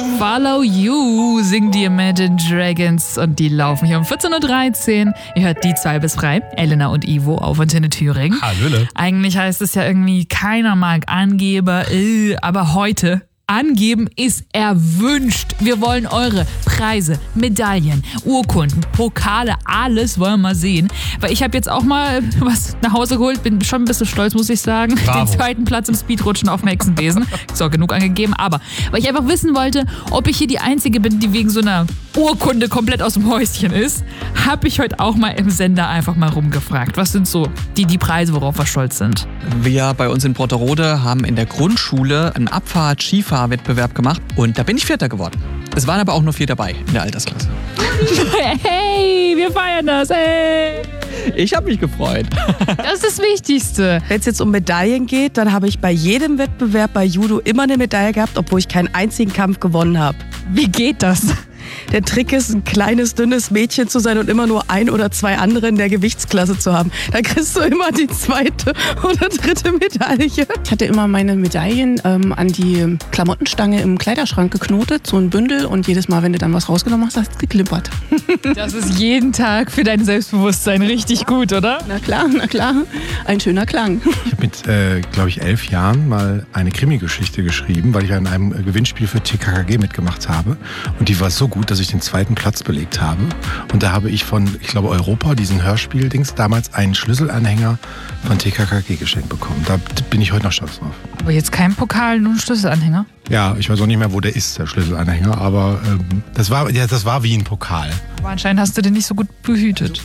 Follow You singen die Imagine Dragons und die laufen hier um 14.13 Uhr. Ihr hört die zwei bis frei, Elena und Ivo auf Antenne Thüringen. Hallöle. Eigentlich heißt es ja irgendwie, keiner mag Angeber, aber heute... Angeben ist erwünscht. Wir wollen eure Preise, Medaillen, Urkunden, Pokale, alles wollen wir mal sehen. Weil ich habe jetzt auch mal was nach Hause geholt, bin schon ein bisschen stolz, muss ich sagen. Bravo. Den zweiten Platz im Speedrutschen auf dem Hexenbesen. Ist auch genug angegeben, aber weil ich einfach wissen wollte, ob ich hier die Einzige bin, die wegen so einer Urkunde komplett aus dem Häuschen ist, habe ich heute auch mal im Sender einfach mal rumgefragt. Was sind so die Preise, worauf wir stolz sind? Wir bei uns in Brotterode haben in der Grundschule einen Abfahrt-Skifahrwettbewerb gemacht und da bin ich Vierter geworden. Es waren aber auch nur 4 dabei in der Altersklasse. Hey, wir feiern das, hey! Ich habe mich gefreut. Das ist das Wichtigste. Wenn es jetzt um Medaillen geht, dann habe ich bei jedem Wettbewerb bei Judo immer eine Medaille gehabt, obwohl ich keinen einzigen Kampf gewonnen habe. Wie geht das? Der Trick ist, ein kleines, dünnes Mädchen zu sein und immer nur 1 oder 2 andere in der Gewichtsklasse zu haben. Da kriegst du immer die 2. oder 3. Medaille. Ich hatte immer meine Medaillen an die Klamottenstange im Kleiderschrank geknotet, so ein Bündel. Und jedes Mal, wenn du dann was rausgenommen hast, hast du geklimpert. Das ist jeden Tag für dein Selbstbewusstsein richtig gut, oder? Na klar, na klar. Ein schöner Klang. Ich habe mit, glaube ich, 11 Jahren mal eine Krimi-Geschichte geschrieben, weil ich an einem Gewinnspiel für TKKG mitgemacht habe. Und die war so gut, dass ich den 2. Platz belegt habe. Und da habe ich von, ich glaube, Europa, diesen Hörspiel-Dings, damals einen Schlüsselanhänger von TKKG geschenkt bekommen. Da bin ich heute noch stolz drauf. Aber jetzt kein Pokal, nur ein Schlüsselanhänger? Ja, ich weiß auch nicht mehr, wo der ist, der Schlüsselanhänger, aber das war wie ein Pokal. Aber anscheinend hast du den nicht so gut behütet.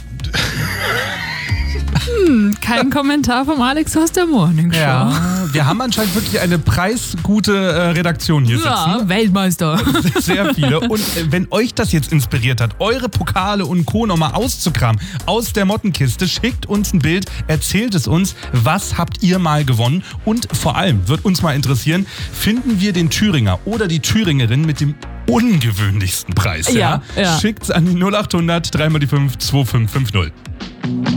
Kein Kommentar vom Alex aus der Morning Show. Ja, wir haben anscheinend wirklich eine preisgute Redaktion hier sitzen. Ja, Weltmeister. Sehr viele. Und wenn euch das jetzt inspiriert hat, eure Pokale und Co. nochmal auszukramen aus der Mottenkiste, schickt uns ein Bild, erzählt es uns, was habt ihr mal gewonnen? Und vor allem wird uns mal interessieren, finden wir den Thüringer oder die Thüringerin mit dem ungewöhnlichsten Preis? Ja. Schickt's an die 0800 3x5 2550.